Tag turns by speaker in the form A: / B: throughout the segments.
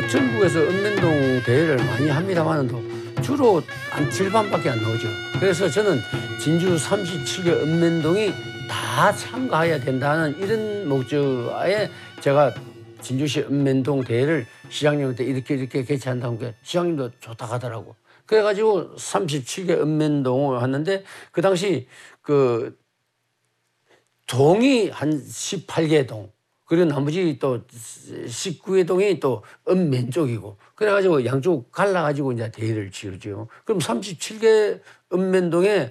A: 전국에서 읍면동 대회를 많이 합니다만도 주로 한 절반밖에 안 나오죠. 그래서 저는 진주 37개 읍면동이 다 참가해야 된다는 이런 목적하에 제가 진주시 읍면동 대회를 시장님한테 이렇게 개최한다고 하니까 시장님도 좋다 하더라고. 그래가지고 37개 읍면동을 하는데 그 당시 그 동이 한 18개 동, 그리고 나머지 또 19개 동이 또 읍면 쪽이고, 그래가지고 양쪽 갈라가지고 이제 대회를 치르죠. 그럼 37개 읍면동에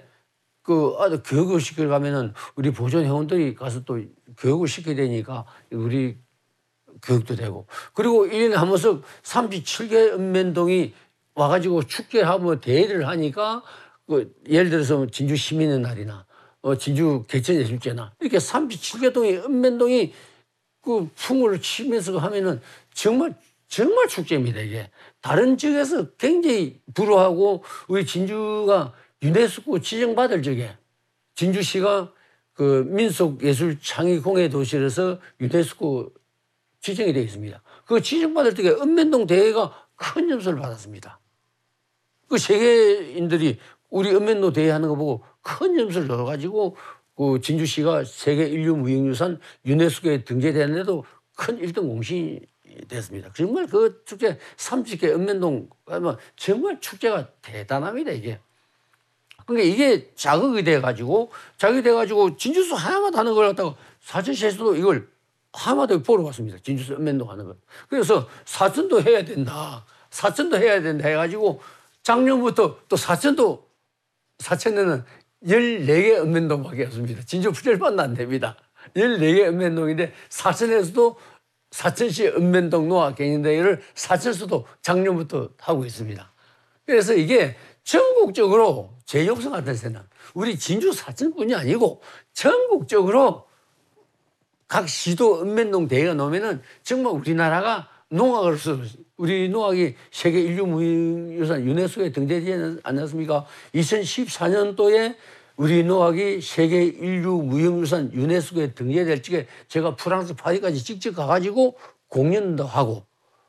A: 교육을 시키러 가면은 우리 보존 회원들이 가서 또 교육을 시켜야 되니까 우리 교육도 되고, 그리고 1년에 한 번씩 37개 읍면동이 와가지고 축제하고 대회를 하니까 예를 들어서 진주 시민의 날이나 진주 개천예술제나 이렇게 37개 동의 읍면동이 그 풍을 치면서 하면은 정말 축제입니다. 이게 다른 지역에서 굉장히 불우하고 우리 진주가 유네스코 지정받을 적에 진주시가 그 민속예술창의공예 도시로서 유네스코 지정이 되어 있습니다. 그 지정받을 적에 읍면동 대회가 큰 점수를 받았습니다. 그 세계인들이 우리 읍면동 대회 하는 거 보고 큰 점수를 줘가지고 그 진주시가 세계 인류 무형유산 유네스코에 등재되는데도 큰 1등 공신이 됐습니다. 정말 그 축제 30개 읍면동 하면 정말 축제가 대단합니다, 이게. 그러니까 이게 자극이 돼가지고 진주수 하나마다 하는 걸 갖다가 사천시에서도 이걸 하나마다 보러 왔습니다. 진주수 읍면동 하는 걸. 그래서 사천도 해야 된다 해가지고 작년부터 또 사천에는 14개 읍면동밖에 없습니다. 진주 풀절반도 안 됩니다. 14개 읍면동인데 사천에서도 사천시 읍면동 노화 경연대회를 사천에서도 작년부터 하고 있습니다. 그래서 이게 전국적으로 제 역사 같은 데는 우리 진주 사천뿐이 아니고 전국적으로 각 시도 읍면동 대회가 나오면은 정말 우리나라가 농악으로서 우리 농악이 세계 인류 무형유산 유네스코에 등재되지 않았습니까? 2014년도에 우리 농악이 세계 인류 무형유산 유네스코에 등재될 적에 제가 프랑스 파리까지 직접 가가지고 공연도 하고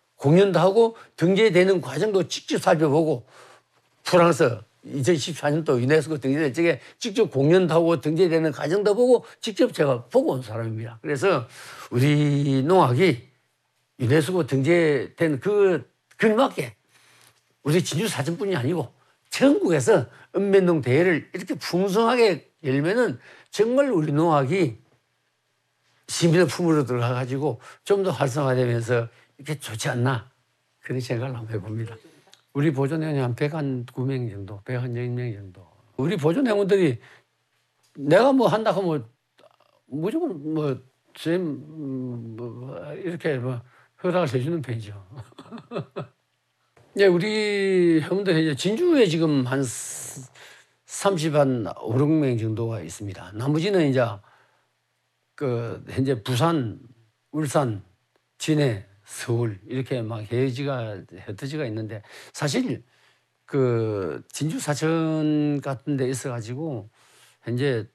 A: 등재되는 과정도 직접 살펴보고 프랑스 2014년도 유네스코 등재될 적에 직접 공연도 하고 등재되는 과정도 보고 직접 제가 보고 온 사람입니다. 그래서 우리 농악이 유네스코 등재된 그 글맞게 우리 진주 사천뿐이 아니고 전국에서 읍면동 대회를 이렇게 풍성하게 열면은 정말 우리 농악이 시민의 품으로 들어가가지고 좀 더 활성화되면서 이렇게 좋지 않나 그런 생각을 한번 해봅니다. 우리 보존회원이 한 109명 정도, 110명 정도. 우리 보존회원들이 내가 뭐 한다고 하면 무조건 이렇게 허락을 해주는 편이죠. 네, 우리 회원들 이제 진주에 지금 한 35명 정도가 있습니다. 나머지는 이제 현재 부산, 울산, 진해, 서울 이렇게 막 흩어지가 있는데 사실 진주 사천 같은 데 있어가지고 현재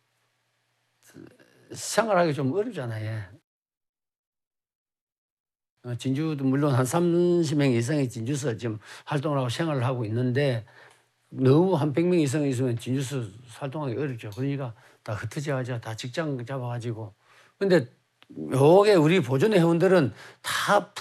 A: 생활하기 좀 어렵잖아요. 진주도 물론 한 30명 이상의 진주서 지금 활동을 하고 생활을 하고 있는데 너무 한 100명 이상 있으면 진주서 활동하기 어렵죠. 그러니까 다 흩어져가지고 다 직장 잡아가지고. 근데 요게 우리 보존 회원들은 다